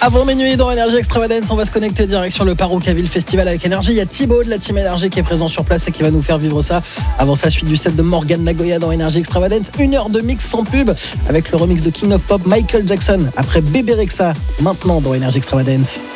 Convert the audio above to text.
Avant minuit dans Énergie Extravagance, on va se connecter direction le Parookaville Festival avec Énergie. Il y a Thibaut de la Team Énergie qui est présent sur place et qui va nous faire vivre ça. Avant ça, suite du set de Morgan Nagoya dans Énergie Extravagance. 1 heure de mix sans pub avec le remix de King of Pop Michael Jackson. Après Bébé Rexha, maintenant dans Énergie Extravagance.